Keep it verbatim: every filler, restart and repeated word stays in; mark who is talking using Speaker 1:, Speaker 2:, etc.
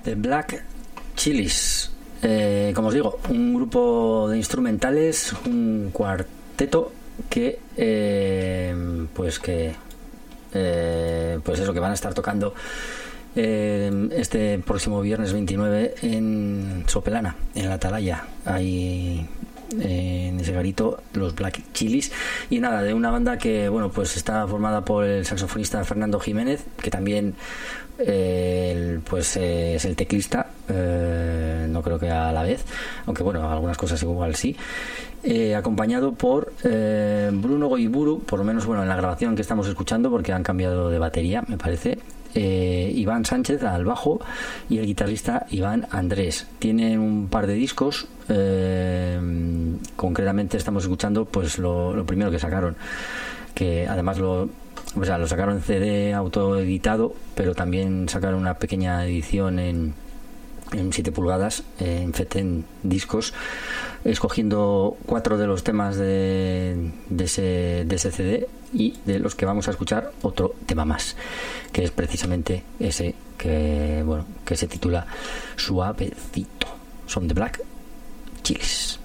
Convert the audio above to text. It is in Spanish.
Speaker 1: The Black Chilies, eh, como os digo, un grupo de instrumentales, un cuarteto que eh, pues que eh, pues eso, que van a estar tocando eh, este próximo viernes veintinueve en Sopelana, en la Atalaya, ahí en ese garito, los Black Chilies. Y nada, de una banda que bueno, pues está formada por el saxofonista Fernando Jiménez, que también eh, el, pues eh, es el teclista, eh, no creo que a la vez, aunque bueno, algunas cosas igual sí, eh, acompañado por eh, Bruno Goiburu, por lo menos bueno, en la grabación que estamos escuchando, porque han cambiado de batería, me parece. Eh, Iván Sánchez al bajo y el guitarrista Iván Andrés. Tienen un par de discos, eh, concretamente estamos escuchando pues lo, lo primero que sacaron, que además lo, o sea, lo sacaron en C D autoeditado, pero también sacaron una pequeña edición en en siete pulgadas, eh, en Feten Discos, escogiendo cuatro de los temas de, de, ese, de ese C D, y de los que vamos a escuchar otro tema más, que es precisamente ese que, bueno, que se titula Suavecito. Son The Black Chilies.